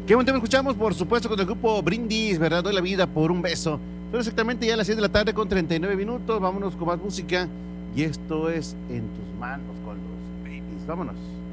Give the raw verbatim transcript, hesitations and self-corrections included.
Qué buen tema escuchamos, por supuesto, con el grupo Brindis, ¿verdad? Doy la vida por un beso. Son exactamente ya las seis de la tarde con treinta y nueve minutos. Vámonos con más música. Y esto es En tus manos con los Babies. Vámonos.